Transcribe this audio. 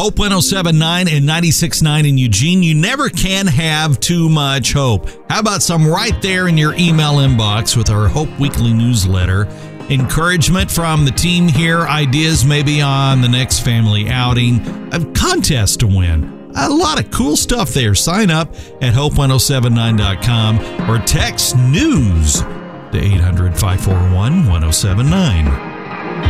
Hope 107.9 and 96.9 in Eugene. You never can have too much hope. How about some right there in your email inbox with our Hope Weekly newsletter? Encouragement from the team here, ideas maybe on the next family outing, a contest to win. A lot of cool stuff there. Sign up at hope1079.com or text news to 800-541-1079.